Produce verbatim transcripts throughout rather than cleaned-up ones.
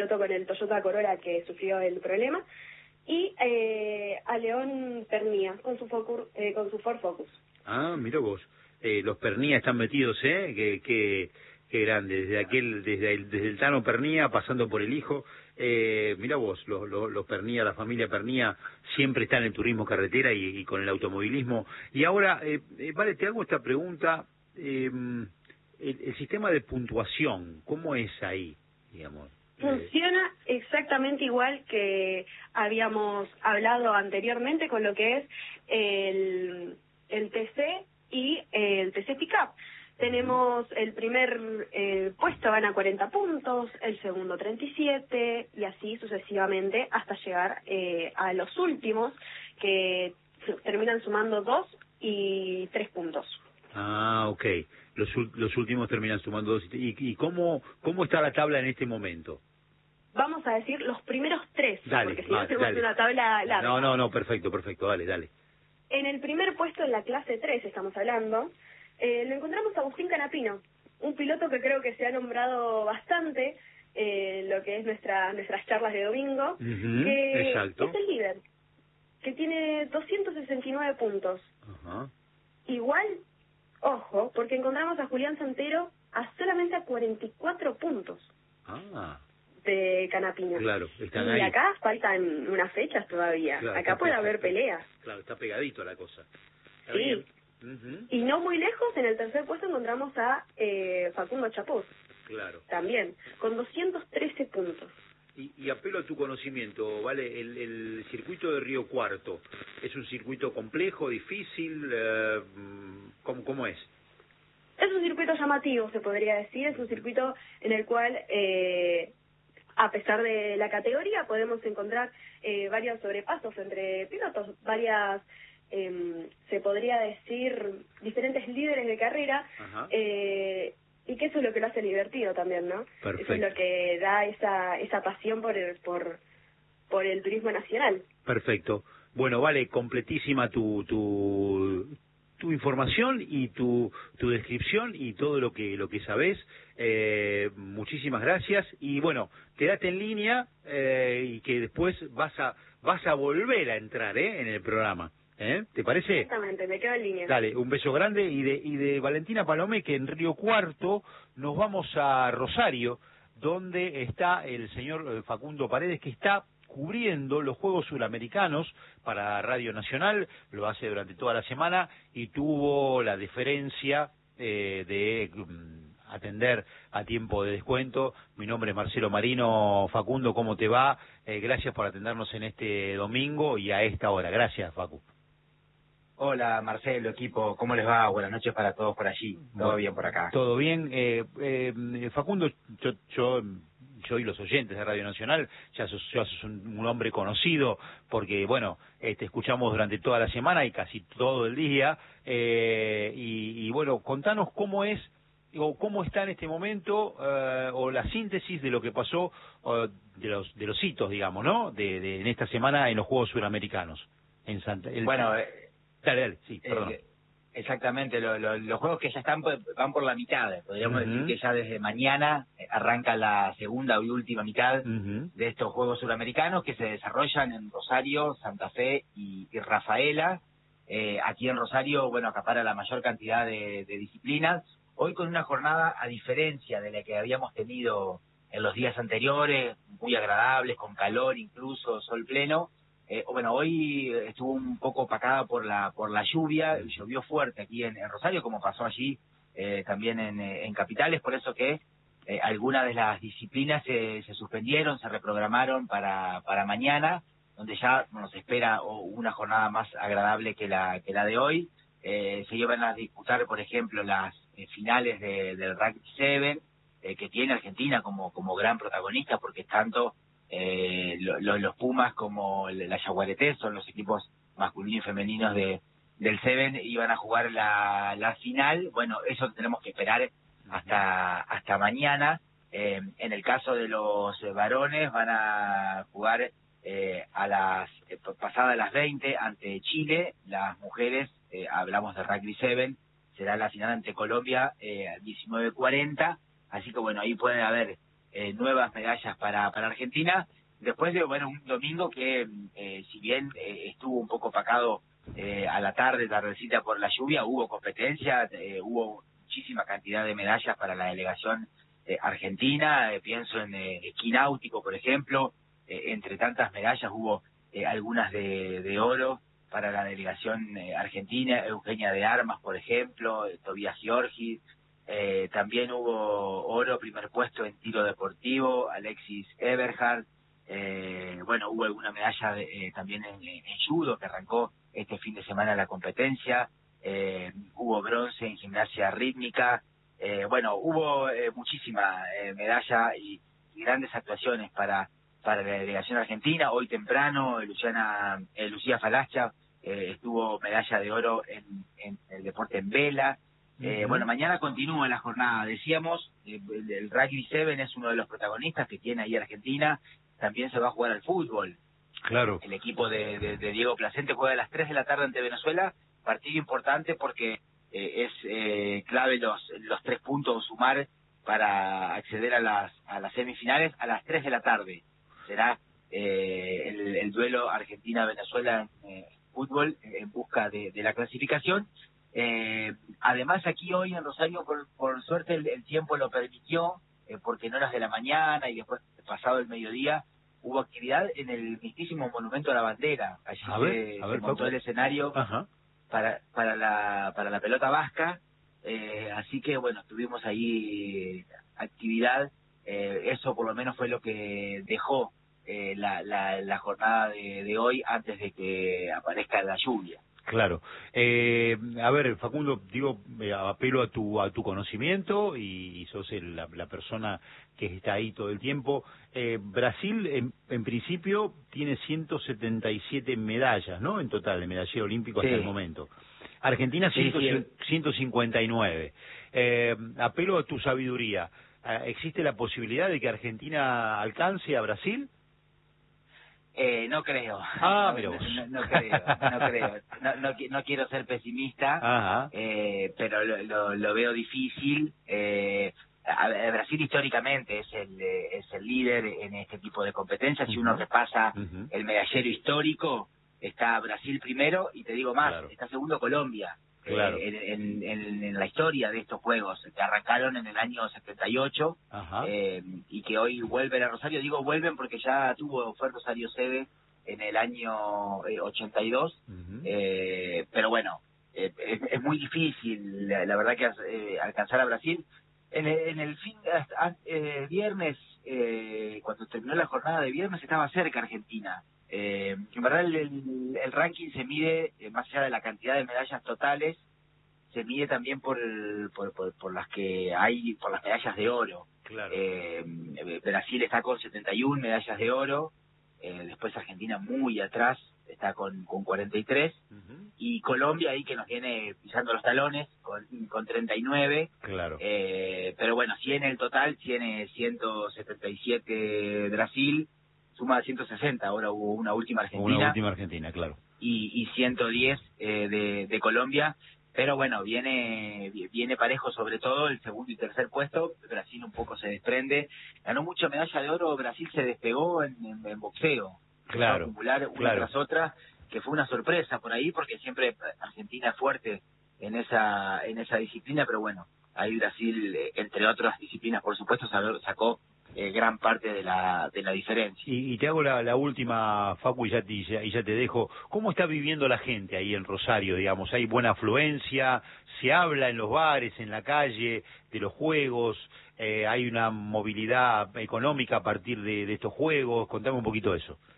piloto con el Toyota Corolla que sufrió el problema, y eh, a León Pernía con su Focus, eh, con su Ford Focus. Ah, mira vos, eh, los Pernía están metidos, ¿eh? Que, que, que grande, desde aquel, desde el, desde el Tano Pernía, pasando por el hijo, eh, mira vos, los, los, los Pernía, la familia Pernía, siempre están en el turismo carretera y, y con el automovilismo. Y ahora, eh, eh, vale, te hago esta pregunta, eh, el, el sistema de puntuación, ¿cómo es ahí, digamos? Funciona exactamente igual que habíamos hablado anteriormente con lo que es el, el T C y el T C Pickup. Tenemos el primer eh, puesto gana cuarenta puntos, el segundo treinta y siete y así sucesivamente hasta llegar eh, a los últimos que terminan sumando dos y tres puntos. Ah, ok. Los, los últimos terminan sumando dos. ¿Y, y cómo, cómo está la tabla en este momento? Vamos a decir los primeros tres, dale, porque si no vale, tenemos dale. una tabla larga. No, no, no, perfecto, perfecto, dale, dale. En el primer puesto en la clase tres estamos hablando, eh, lo encontramos a Agustín Canapino, un piloto que creo que se ha nombrado bastante en eh, lo que es nuestra, nuestras charlas de domingo, Uh-huh, que exacto. es el líder, que tiene doscientos sesenta y nueve puntos. Uh-huh. Igual, ojo, porque encontramos a Julián Santero a solamente a cuarenta y cuatro puntos. Ah. De Canapino. Claro, están y ahí. acá faltan unas fechas todavía. Claro, acá puede haber perfecto. peleas. Claro, está pegadito la cosa. Está sí. Bien. Uh-huh. Y no muy lejos, en el tercer puesto encontramos a eh, Facundo Chapuz. Claro. También, con doscientos trece puntos. Y, y apelo a tu conocimiento, ¿vale? El, el circuito de Río Cuarto, ¿es un circuito complejo, difícil? Eh, ¿cómo, ¿Cómo es? Es un circuito llamativo, se podría decir. Es un circuito en el cual... Eh, a pesar de la categoría, podemos encontrar eh, varios sobrepasos entre pilotos, varias, eh, se podría decir, diferentes líderes de carrera, eh, y que eso es lo que lo hace divertido también, ¿no? Perfecto. Eso es lo que da esa esa pasión por el, por, por el turismo nacional. Perfecto. Bueno, vale, completísima tu... tu... tu información y tu tu descripción y todo lo que lo que sabés. Eh, muchísimas gracias y bueno, quédate en línea eh, y que después vas a vas a volver a entrar ¿eh? en el programa. ¿eh? ¿Te parece? Exactamente, me quedo en línea. Dale, un beso grande y de y de Valentina Palomé, que en Río Cuarto nos vamos a Rosario, donde está el señor Facundo Paredes, que está cubriendo los Juegos Suramericanos para Radio Nacional, lo hace durante toda la semana y tuvo la deferencia eh, de um, atender a tiempo de descuento. Mi nombre es Marcelo Marino. Facundo, ¿cómo te va? Eh, gracias por atendernos en este domingo y a esta hora. Gracias, Facu. Hola, Marcelo, equipo, ¿cómo les va? Buenas noches para todos por allí. Todo Bueno, bien por acá. Todo bien. Eh, eh, Facundo, yo... yo yo y los oyentes de Radio Nacional, ya sos, ya sos un, un hombre conocido, porque, bueno, eh, te escuchamos durante toda la semana y casi todo el día, eh, y, y, bueno, contanos cómo es, o cómo está en este momento, eh, o la síntesis de lo que pasó, o de los de los hitos, digamos, ¿no?, de, de en esta semana en los Juegos Suramericanos, en Santa... El, bueno, eh, dale, dale, sí, perdón. Eh, Exactamente, lo, lo, los juegos que ya están van por la mitad, podríamos uh-huh. decir que ya desde mañana arranca la segunda y última mitad uh-huh. de estos Juegos Suramericanos que se desarrollan en Rosario, Santa Fe y, y Rafaela. Eh, aquí en Rosario, bueno, acapara la mayor cantidad de, de disciplinas, hoy con una jornada a diferencia de la que habíamos tenido en los días anteriores, muy agradables, con calor incluso, sol pleno. Eh, bueno, hoy estuvo un poco opacada por la por la lluvia, llovió fuerte aquí en, en Rosario, como pasó allí eh, también en, en Capitales, por eso que eh, algunas de las disciplinas se, se suspendieron, se reprogramaron para para mañana, donde ya nos espera una jornada más agradable que la que la de hoy. Eh, se iban a disputar, por ejemplo, las eh, finales de, del Rugby siete, eh, que tiene Argentina como como gran protagonista, porque tanto Eh, lo, lo, los Pumas como la Yaguareté son los equipos masculinos y femeninos de del Seven, iban a jugar la, la final. Bueno, eso tenemos que esperar hasta hasta mañana. Eh, en el caso de los varones van a jugar eh, a las eh, pasadas las veinte ante Chile. Las mujeres, eh, hablamos de Rugby siete, será la final ante Colombia eh, diecinueve cuarenta, así que bueno, ahí puede haber eh, nuevas medallas para, para Argentina, después de, bueno, un domingo que, eh, si bien eh, estuvo un poco opacado eh, a la tarde, tardecita por la lluvia, hubo competencia, eh, hubo muchísima cantidad de medallas para la delegación eh, argentina, eh, pienso en eh, esquí náutico, por ejemplo, eh, entre tantas medallas hubo eh, algunas de, de oro para la delegación eh, argentina, Eugenia de Armas, por ejemplo, eh, Tobías Giorgi, eh, también hubo oro, primer puesto en tiro deportivo, Alexis Eberhard, eh, bueno, hubo alguna medalla de, eh, también en, en judo, que arrancó este fin de semana la competencia, eh, hubo bronce en gimnasia rítmica, eh, bueno, hubo eh, muchísima eh, medalla y, y grandes actuaciones para para la delegación argentina. Hoy temprano, Luciana, eh, Lucía Falacha eh, estuvo medalla de oro en, en el deporte en vela. Eh, uh-huh. Bueno, mañana continúa la jornada, decíamos, eh, el, el Rugby siete es uno de los protagonistas que tiene ahí Argentina, también se va a jugar al fútbol. Claro. El equipo de, de, de Diego Placente juega a las tres de la tarde ante Venezuela, partido importante porque eh, es eh, clave los, los tres puntos sumar para acceder a las, a las semifinales a las tres de la tarde. Será eh, el, el duelo Argentina-Venezuela en eh, fútbol en busca de, de la clasificación. Eh, además, aquí hoy en Rosario, por, por suerte, el, el tiempo lo permitió, eh, porque en horas de la mañana y después, pasado el mediodía, hubo actividad en el mismísimo Monumento a la Bandera. Allí a se, ver, a ver, se montó Paco. el escenario Ajá. para para la para la pelota vasca. Eh, así que, bueno, tuvimos ahí actividad. Eh, eso por lo menos fue lo que dejó eh, la, la, la jornada de, de hoy antes de que aparezca la lluvia. Claro. Eh, a ver, Facundo, digo, eh, apelo a tu a tu conocimiento y, y sos el, la, la persona que está ahí todo el tiempo. Eh, Brasil, en, en principio, tiene ciento setenta y siete medallas, ¿no? En total, de medallero olímpico hasta Sí. el momento. Argentina, Sí, sí. ciento cincuenta y nueve. Eh, apelo a tu sabiduría. ¿Existe la posibilidad de que Argentina alcance a Brasil? Eh, no creo. Ah, no, mira vos. No, no, no creo, no creo. No, no, no quiero ser pesimista, Ajá. Eh, pero lo, lo, lo veo difícil. Eh, a, a Brasil históricamente es el eh, es el líder en este tipo de competencias. Si Uh-huh. uno repasa Uh-huh. el medallero histórico, está Brasil primero y te digo más, Claro. está segundo Colombia. Claro. Eh, en, en, en la historia de estos Juegos, que arrancaron en el año setenta y ocho, eh, y que hoy vuelven a Rosario. Digo vuelven porque ya tuvo, fue Rosario sede en el año eh, ochenta y dos, uh-huh. eh, pero bueno, eh, es, es muy difícil, la, la verdad, que eh, alcanzar a Brasil. En el, en el fin, eh, viernes, eh, cuando terminó la jornada de viernes, estaba cerca Argentina. Eh, en verdad el, el, el ranking se mide, eh, más allá de la cantidad de medallas totales, se mide también por, el, por, por, por las que hay, por las medallas de oro. Claro. Eh, Brasil está con setenta y una medallas de oro, eh, después Argentina muy atrás, está con, con cuarenta y tres, uh-huh. y Colombia ahí que nos viene pisando los talones con, con treinta y nueve. Claro. Eh, pero bueno, si en el total tiene ciento setenta y siete Brasil, suma ciento sesenta, ahora hubo una última Argentina. Una última Argentina, claro. Y, y ciento diez eh, de, de Colombia, pero bueno, viene viene parejo, sobre todo el segundo y tercer puesto. Brasil un poco se desprende, ganó mucha medalla de oro, Brasil se despegó en, en, en boxeo. Claro, acumular una claro. tras otra, que fue una sorpresa por ahí, porque siempre Argentina es fuerte en esa en esa disciplina, pero bueno, ahí Brasil, entre otras disciplinas, por supuesto, sacó eh, gran parte de la de la diferencia. Y, y te hago la, la última, Facu, y ya, te, y, ya, y ya te dejo. ¿Cómo está viviendo la gente ahí en Rosario, digamos? ¿Hay buena afluencia? ¿Se habla en los bares, en la calle, de los juegos? Eh, ¿Hay una movilidad económica a partir de, de estos juegos? Contame un poquito de eso.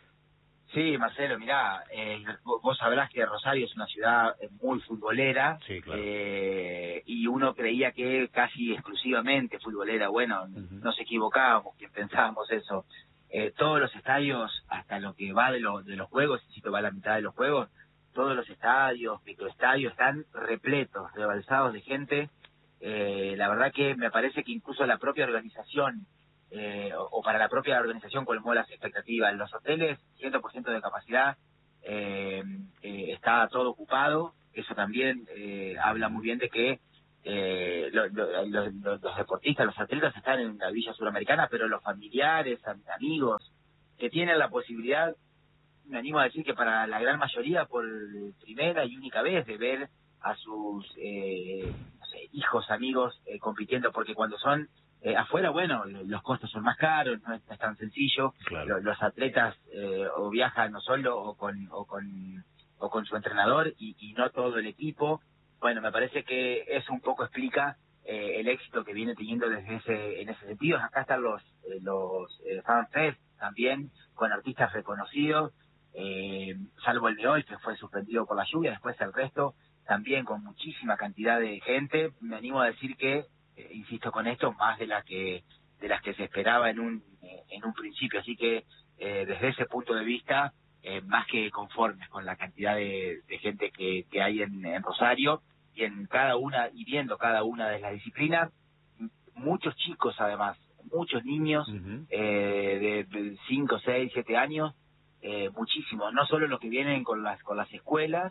Sí, Marcelo, mirá, eh, vos sabrás que Rosario es una ciudad muy futbolera, sí, claro. eh, y uno creía que casi exclusivamente futbolera. Bueno, uh-huh. Nos equivocábamos quien pensábamos eso. Eh, todos los estadios, hasta lo que va de, lo, de los juegos, si te va a la mitad de los juegos, todos los estadios, microestadios, están repletos, rebalsados de gente. Eh, la verdad que me parece que incluso la propia organización, Eh, o, o para la propia organización, colmó las expectativas. En los hoteles, cien por ciento de capacidad, eh, eh, está todo ocupado. Eso también eh, habla muy bien de que eh, lo, lo, lo, lo, los deportistas, los atletas están en la Villa Suramericana, pero los familiares, amigos, que tienen la posibilidad, me animo a decir que para la gran mayoría, por primera y única vez, de ver a sus eh, no sé, hijos, amigos eh, compitiendo, porque cuando son eh, afuera, bueno, los costos son más caros, no es, no es tan sencillo. Claro. Los, los atletas eh, o viajan no solo o con o con o con su entrenador y, y no todo el equipo. Bueno, me parece que eso un poco explica eh, el éxito que viene teniendo desde ese en ese sentido. Acá están los eh, los eh, Fan Fest también, con artistas reconocidos, eh, salvo el de hoy, que fue suspendido por la lluvia. Después el resto también con muchísima cantidad de gente. Me animo a decir que, eh, insisto con esto, más de la que de las que se esperaba en un eh, en un principio. Así que eh, desde ese punto de vista, eh, más que conformes con la cantidad de, de gente que, que hay en, en Rosario, y en cada una, y viendo cada una de las disciplinas, muchos chicos además, muchos niños uh-huh. eh, de cinco, seis, siete años, eh, muchísimos, no solo los que vienen con las con las escuelas,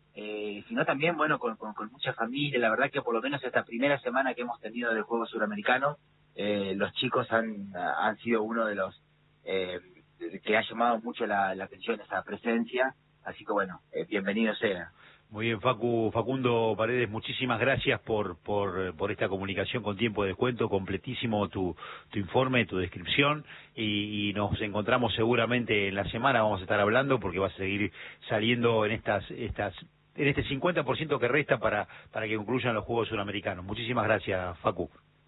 eh, sino también, bueno, con, con, con mucha familia. La verdad que por lo menos esta primera semana que hemos tenido de Juegos Suramericanos, eh, los chicos han, han sido uno de los eh, que ha llamado mucho la, la atención, esa presencia, así que bueno, eh, bienvenido sea. Muy bien, Facu, Facundo Paredes, muchísimas gracias por, por, por esta comunicación con tiempo de descuento, completísimo tu, tu informe, tu descripción, y, y nos encontramos seguramente en la semana, vamos a estar hablando porque va a seguir saliendo en estas, estas, en este cincuenta por ciento que resta para, para que concluyan los Juegos Suramericanos. Muchísimas gracias, Facu.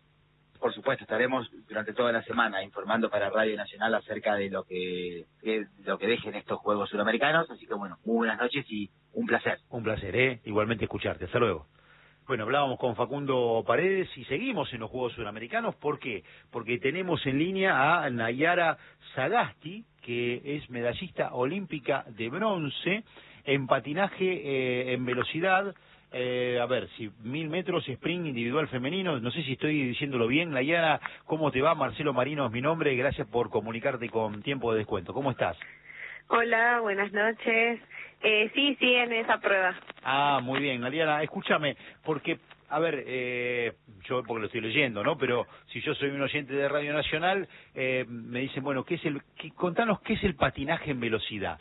Por supuesto, estaremos durante toda la semana informando para Radio Nacional acerca de lo que de lo que dejen estos Juegos Suramericanos, así que bueno, muy buenas noches y un placer. Un placer, ¿eh? Igualmente escucharte. Hasta luego. Bueno, hablábamos con Facundo Paredes y seguimos en los Juegos Suramericanos. ¿Por qué? Porque tenemos en línea a Nayara Sagasti, que es medallista olímpica de bronce en patinaje eh, en velocidad. Eh, a ver, si mil metros, sprint individual femenino, no sé si estoy diciéndolo bien. Nayara, ¿cómo te va? Marcelo Marino es mi nombre, gracias por comunicarte con tiempo de descuento. ¿Cómo estás? Hola, buenas noches. Eh, sí, sí, en esa prueba. Ah, muy bien, Nayara, escúchame, porque, a ver, eh, yo porque lo estoy leyendo, ¿no? Pero si yo soy un oyente de Radio Nacional, eh, me dicen, bueno, ¿qué es el, qué, contanos qué es el patinaje en velocidad?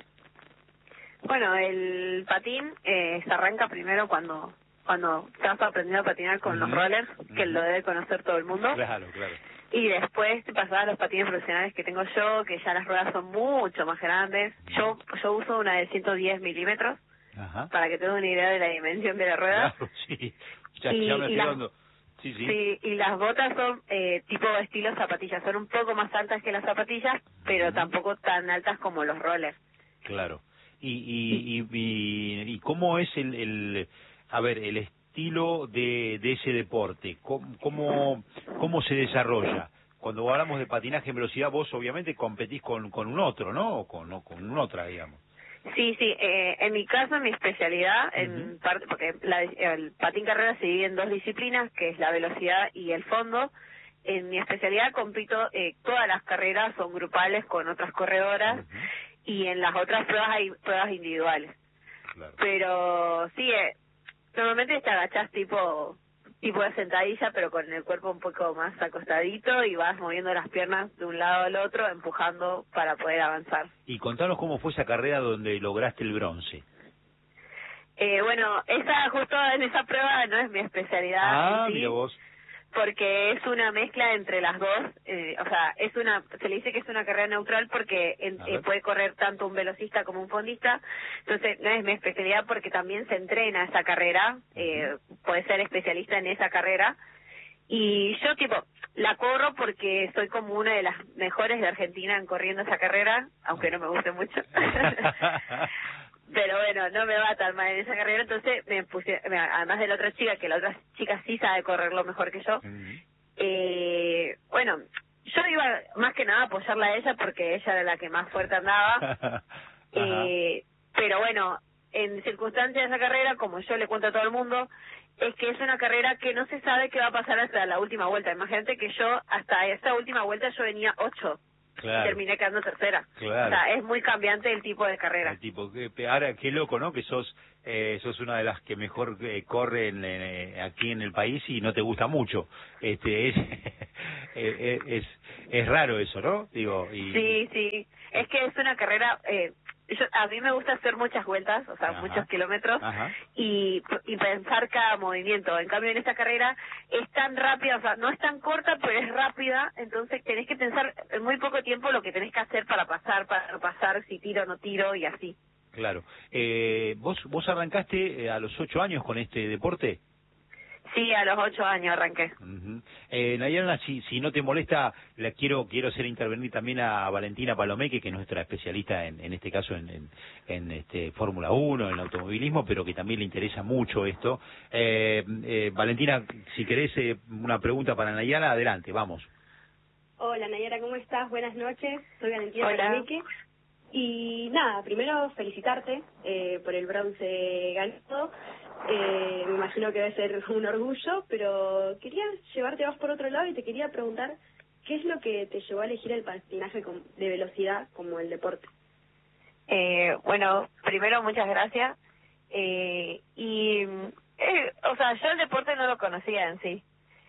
Bueno, el patín eh, se arranca primero cuando cuando estás aprendiendo a patinar con uh-huh. los rollers, que uh-huh. lo debe conocer todo el mundo. Claro, claro. Y después te pasaba a los patines profesionales que tengo yo, que ya las ruedas son mucho más grandes. Yo yo uso una de ciento diez milímetros, Ajá. para que tengas una idea de la dimensión de la rueda. Claro, sí. Ya, y, ya me y estoy las, dando. Sí, sí. Sí, y las botas son eh, tipo estilo zapatillas. Son un poco más altas que las zapatillas, pero uh-huh. tampoco tan altas como los rollers. Claro. Y, y, y, y, y cómo es el, el, a ver, el estilo de, de ese deporte, ¿Cómo, cómo, cómo se desarrolla? Cuando hablamos de patinaje en velocidad, vos obviamente competís con, con un otro, ¿no? O con, no, con un otra, digamos. Sí, sí, eh, en mi caso, en mi especialidad, uh-huh. en parte, porque la, el patín carrera se divide en dos disciplinas, que es la velocidad y el fondo. En mi especialidad compito, eh, todas las carreras son grupales con otras corredoras, uh-huh. y en las otras pruebas hay pruebas individuales. Claro. Pero sí, eh, normalmente te agachás tipo tipo de sentadilla, pero con el cuerpo un poco más acostadito y vas moviendo las piernas de un lado al otro, empujando para poder avanzar. Y contanos cómo fue esa carrera donde lograste el bronce. Eh, bueno, esa justo en esa prueba no es mi especialidad. Ah, sí, mira vos. Porque es una mezcla entre las dos, eh, o sea, es una, se le dice que es una carrera neutral porque en, eh, puede correr tanto un velocista como un fondista, entonces no es mi especialidad porque también se entrena esa carrera, eh, puede ser especialista en esa carrera, y yo tipo, la corro porque soy como una de las mejores de Argentina en corriendo esa carrera, aunque no me guste mucho. Pero bueno, no me va tan mal en esa carrera, entonces me puse, además de la otra chica, que la otra chica sí sabe correrlo mejor que yo, uh-huh. eh, bueno, yo iba más que nada a apoyarla a ella porque ella era la que más fuerte andaba, eh, pero bueno, en circunstancias de esa carrera, como yo le cuento a todo el mundo, es que es una carrera que no se sabe qué va a pasar hasta la última vuelta. Imagínate que yo, hasta esta última vuelta, yo venía ocho. Claro. terminé quedando tercera. Claro. O sea, es muy cambiante el tipo de carrera. El tipo, que, ahora, qué loco, ¿no? Que sos eh, sos una de las que mejor eh, corre en, eh, aquí en el país y no te gusta mucho. Este es es, es es raro eso, ¿no? Digo, y... Sí, sí. Es que es una carrera... Eh, yo, a mí me gusta hacer muchas vueltas, o sea, Ajá. muchos kilómetros, Ajá. y, y pensar cada movimiento. En cambio, en esta carrera es tan rápida, o sea, no es tan corta, pero es rápida, entonces tenés que pensar en muy poco tiempo lo que tenés que hacer para pasar, para no pasar, si tiro o no tiro, y así. Claro. Eh, ¿Vos vos arrancaste a los ocho años con este deporte? Sí, a los ocho años arranqué. Uh-huh. eh, Nayana, si, si no te molesta, la quiero quiero hacer intervenir también a Valentina Palomeque, que es nuestra especialista en, en este caso en, en, en este Fórmula uno, en automovilismo, pero que también le interesa mucho esto. Eh, eh, Valentina, si querés eh, una pregunta para Nayara, adelante, vamos. Hola Nayara, ¿cómo estás? Buenas noches, soy Valentina Hola. Palomeque. Y nada, primero felicitarte eh, por el bronce ganado. Eh, me imagino que debe ser un orgullo, pero quería llevarte más por otro lado y te quería preguntar qué es lo que te llevó a elegir el patinaje con- de velocidad como el deporte. Eh, bueno, primero muchas gracias. Eh, y, eh, o sea, yo el deporte no lo conocía en sí.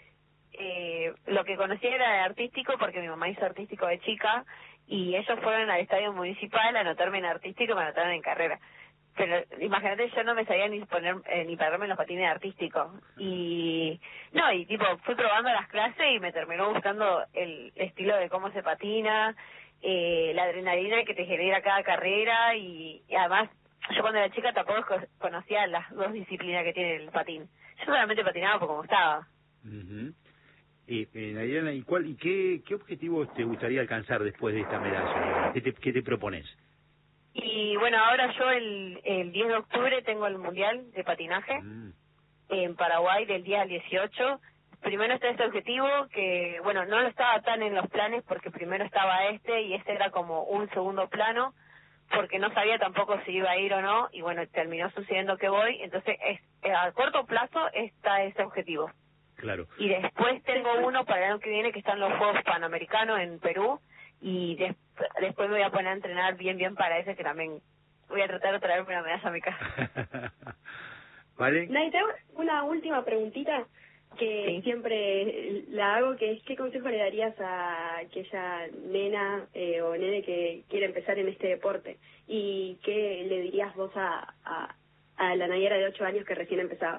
Eh, lo que conocía era el artístico porque mi mamá hizo artístico de chica y ellos fueron al estadio municipal a anotarme en artístico y me anotaron en carrera. Pero imagínate, yo no me sabía ni poner eh, ni pararme en los patines artísticos. Y no, y tipo, fui probando las clases y me terminó gustando el estilo de cómo se patina, eh, la adrenalina que te genera cada carrera y, y además yo cuando era chica tampoco co- conocía las dos disciplinas que tiene el patín. Yo solamente patinaba por como estaba. Uh-huh. Eh, eh, Nayana, ¿y cuál y qué qué objetivos te gustaría alcanzar después de esta medalla? ¿Qué te, qué te propones? Y bueno, ahora yo el, el diez de octubre tengo el Mundial de Patinaje Mm. en Paraguay del diez al dieciocho. Primero está este objetivo que, bueno, no lo estaba tan en los planes porque primero estaba este y este era como un segundo plano porque no sabía tampoco si iba a ir o no y bueno, terminó sucediendo que voy. Entonces, es, a corto plazo está ese objetivo. Claro. Y después tengo uno para el año que viene que están los Juegos Panamericanos en Perú y des- después me voy a poner a entrenar bien bien para ese que también voy a tratar de traerme una medalla a mi casa. ¿Vale? Nay, te hago una última preguntita que Sí. siempre la hago, que es ¿qué consejo le darías a aquella nena eh, o nene que quiere empezar en este deporte? ¿Y qué le dirías vos a, a, a la Nayara de ocho años que recién empezaba?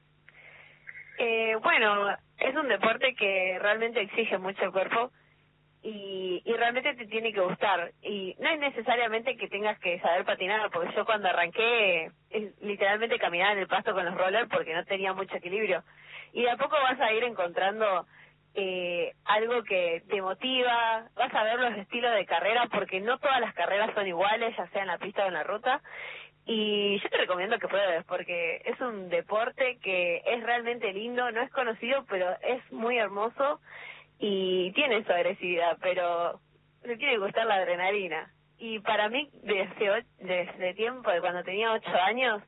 Eh, bueno, es un deporte que realmente exige mucho el cuerpo y, y realmente te tiene que gustar. Y no es necesariamente que tengas que saber patinar, porque yo cuando arranqué es, literalmente caminaba en el pasto con los rollers porque no tenía mucho equilibrio. Y de a poco vas a ir encontrando eh, algo que te motiva, vas a ver los estilos de carrera porque no todas las carreras son iguales, ya sea en la pista o en la ruta. Y yo te recomiendo que pruebes porque es un deporte que es realmente lindo, no es conocido, pero es muy hermoso y tiene su agresividad, pero le tiene que gustar la adrenalina. Y para mí, desde, o- desde tiempo, de cuando tenía ocho años,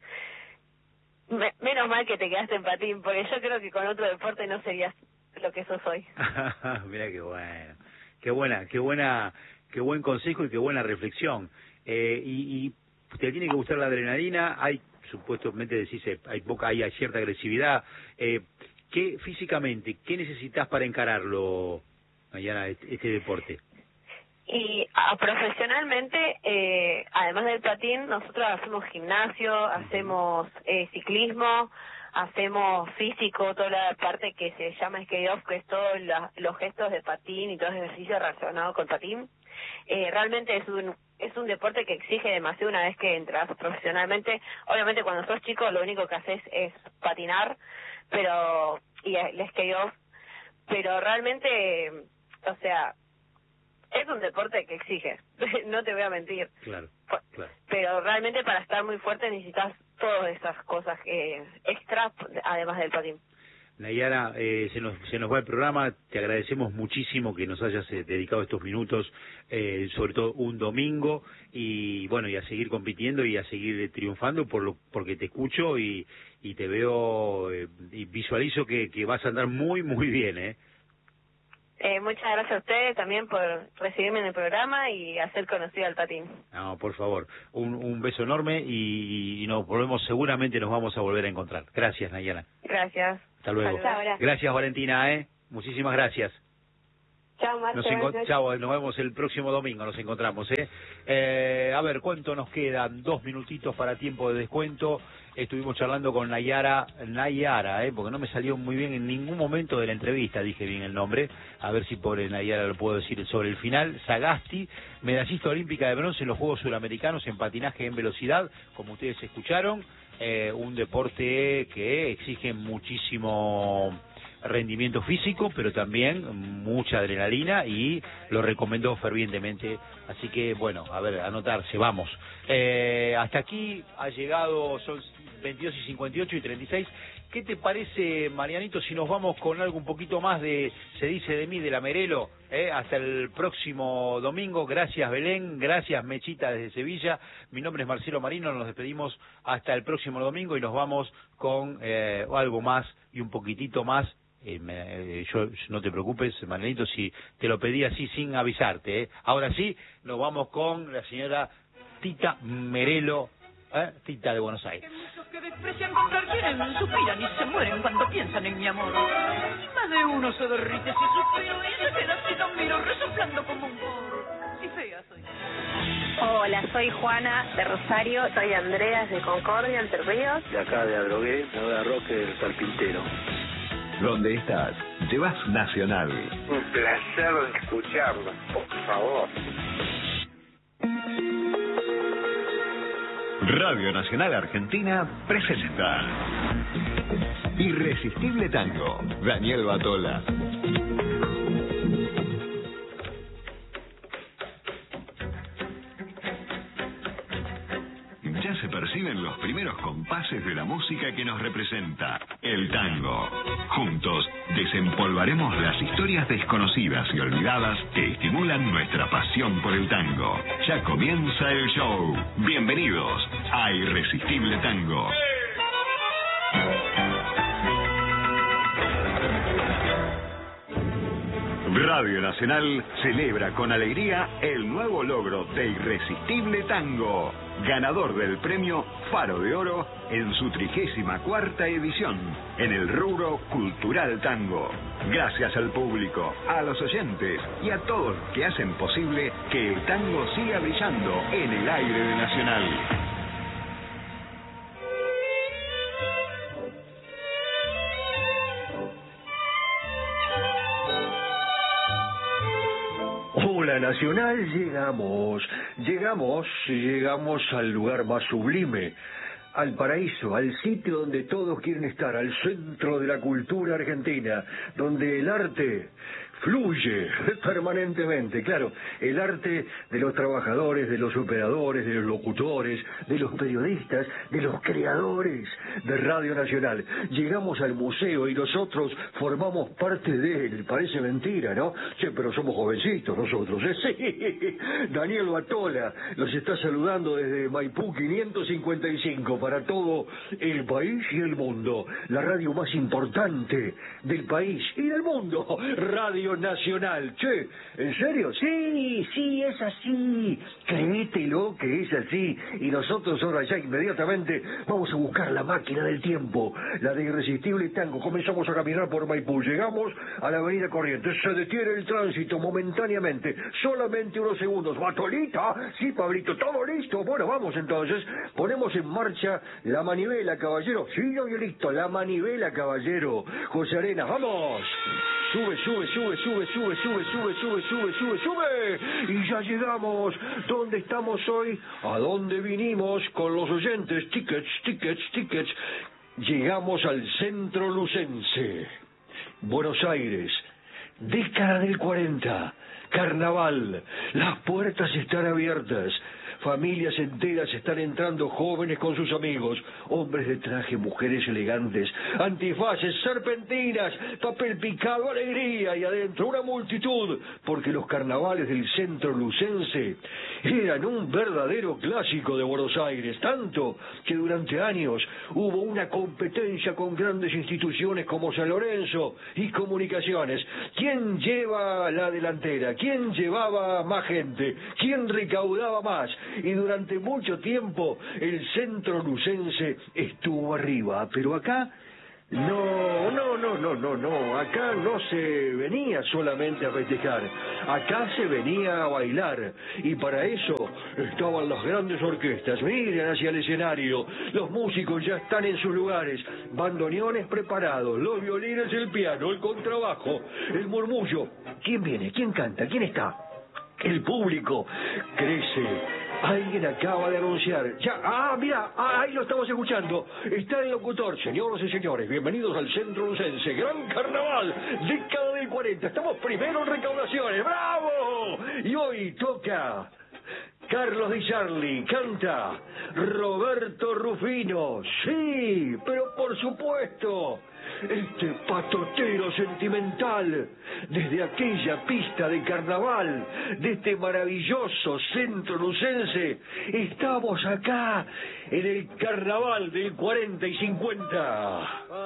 me- menos mal que te quedaste en patín, porque yo creo que con otro deporte no serías lo que sos hoy. Mira qué bueno, qué buena, qué buena, qué buen consejo y qué buena reflexión. Eh, y, y te tiene que gustar la adrenalina. Hay, supuestamente decís, eh, hay poca, hay, hay cierta agresividad. Eh, ¿Qué físicamente, qué necesitas para encararlo, Mariana, este, este deporte? Y a, profesionalmente, eh, además del patín, nosotros hacemos gimnasio, hacemos eh, ciclismo, hacemos físico, toda la parte que se llama skate off, que es todos la- los gestos de patín y todo el ejercicio relacionado con patín. Eh, realmente es un es un deporte que exige demasiado una vez que entras profesionalmente. Obviamente cuando sos chico lo único que haces es patinar, pero y el skate off, pero realmente, o sea, es un deporte que exige, no te voy a mentir. Claro, claro. Pero realmente para estar muy fuerte necesitas todas esas cosas eh, extras, además del patín. Nayara, eh, se nos se nos va el programa. Te agradecemos muchísimo que nos hayas eh, dedicado estos minutos, eh, sobre todo un domingo, y bueno, y a seguir compitiendo y a seguir eh, triunfando por lo porque te escucho y, y te veo eh, y visualizo que, que vas a andar muy muy bien, ¿eh? Eh, muchas gracias a ustedes también por recibirme en el programa y hacer conocido al patín. No, por favor, un, un beso enorme y, y nos volvemos, seguramente nos vamos a volver a encontrar. Gracias, Nayara. Gracias. Hasta luego. Saludos. Gracias, Valentina, ¿eh? Muchísimas gracias. Chao, Marta. Nos, enco- chao, nos vemos el próximo domingo, nos encontramos, ¿eh? ¿eh? A ver, ¿cuánto nos quedan? Dos minutitos para tiempo de descuento. Estuvimos charlando con Nayara, Nayara, ¿eh? Porque no me salió muy bien en ningún momento de la entrevista, dije bien el nombre. A ver si por Nayara lo puedo decir sobre el final. Sagasti, medallista olímpica de bronce en los Juegos Suramericanos en patinaje en velocidad, como ustedes escucharon. Eh, un deporte que exige muchísimo rendimiento físico, pero también mucha adrenalina, y lo recomendó fervientemente. Así que, bueno, a ver, anotarse, vamos. Eh, hasta aquí ha llegado, son veintidós y cincuenta y ocho y treinta y seis. ¿Qué te parece, Marianito, si nos vamos con algo un poquito más de Se dice de mí, de la Merelo? Eh, hasta el próximo domingo. Gracias, Belén. Gracias, Mechita, desde Sevilla. Mi nombre es Marcelo Marino. Nos despedimos hasta el próximo domingo y nos vamos con eh, algo más y un poquitito más. Eh, me, eh, yo, no te preocupes, Marianito, si te lo pedí así sin avisarte. Eh. Ahora sí, nos vamos con la señora Tita Merelo, eh, Tita de Buenos Aires. Que desprecian comprar, quieren, suspiran y se mueren cuando piensan en mi amor. Y más de uno se derrite si suspiro y se queda así, lo miro resoplando como un porro. Y fea soy. Hola, soy Juana de Rosario. Soy Andreas de Concordia, Entre Ríos. De acá de Adrogué, de Roque del Carpintero. Donde estás, llevas Nacional. Un placer escucharlo, por favor. Radio Nacional Argentina presenta Irresistible Tango, Daniel Batola. Ya se perciben los primeros compases de la música que nos representa, el tango. Juntos desempolvaremos las historias desconocidas y olvidadas que estimulan nuestra pasión por el tango. Ya comienza el show. Bienvenidos a Irresistible Tango. Radio Nacional celebra con alegría el nuevo logro de Irresistible Tango, ganador del premio Faro de Oro en su trigésima cuarta edición, en el rubro Cultural Tango. Gracias al público, a los oyentes y a todos los que hacen posible que el tango siga brillando en el aire de Nacional. Hola Nacional, llegamos, llegamos, llegamos al lugar más sublime, al paraíso, al sitio donde todos quieren estar, al centro de la cultura argentina, donde el arte fluye permanentemente, claro, el arte de los trabajadores, de los operadores, de los locutores, de los periodistas, de los creadores de Radio Nacional. Llegamos al museo y nosotros formamos parte de él, parece mentira, ¿no? Sí, pero somos jovencitos nosotros, ¿eh? Sí. Daniel Batola los está saludando desde Maipú quinientos cincuenta y cinco para todo el país y el mundo, la radio más importante del país y del mundo, Radio Nacional. Che, ¿en serio? Sí, sí, es así. Créetelo que es así. Y nosotros ahora ya inmediatamente vamos a buscar la máquina del tiempo, la de Irresistible Tango. Comenzamos a caminar por Maipú. Llegamos a la avenida Corrientes. Se detiene el tránsito momentáneamente. Solamente unos segundos. ¿Batolita? Sí, Pablito. ¿Todo listo? Bueno, vamos entonces. Ponemos en marcha la manivela, caballero. Sí, yo listo. La manivela, caballero. José Arena, ¡vamos! Sube, sube, sube, sube, sube, sube, sube, sube, sube, sube, sube. Y ya llegamos. ¿Dónde estamos hoy? ¿A dónde vinimos con los oyentes? Tickets, tickets, tickets. Llegamos al centro lucense. Buenos Aires. Década del cuarenta. Carnaval, las puertas están abiertas. Familias enteras están entrando, jóvenes con sus amigos, hombres de traje, mujeres elegantes, antifaces, serpentinas, papel picado, alegría y adentro una multitud, porque los carnavales del centro lucense eran un verdadero clásico de Buenos Aires, tanto que durante años hubo una competencia con grandes instituciones como San Lorenzo y Comunicaciones. ¿Quién lleva la delantera? ¿Quién llevaba más gente? ¿Quién recaudaba más? Y durante mucho tiempo el centro lucense estuvo arriba, pero acá no, no, no, no, no, no, acá no se venía solamente a festejar, acá se venía a bailar, y para eso estaban las grandes orquestas. Miren hacia el escenario, los músicos ya están en sus lugares, bandoneones preparados, los violines, el piano, el contrabajo, el murmullo. ¿Quién viene? ¿Quién canta? ¿Quién está? El público crece. Alguien acaba de anunciar. Ya, ah, mira, ah, ahí lo estamos escuchando. Está el locutor. Señoras y señores, bienvenidos al Centro Lucense. Gran Carnaval, década del cuarenta. Estamos primero en recaudaciones. ¡Bravo! Y hoy toca Carlos Di Sarli, canta Roberto Rufino. Sí, pero por supuesto, este patotero sentimental, desde aquella pista de carnaval, de este maravilloso centro lucense, estamos acá en el carnaval del cuarenta y cincuenta.